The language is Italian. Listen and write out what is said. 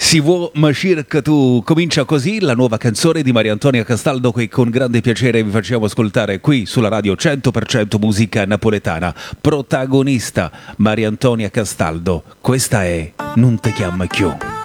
Si vuò Mashir che tu comincia così la nuova canzone di Maria Antonia Castaldo che con grande piacere vi facciamo ascoltare qui sulla radio 100% musica napoletana. Protagonista Maria Antonia Castaldo. Questa è Non te chiama più.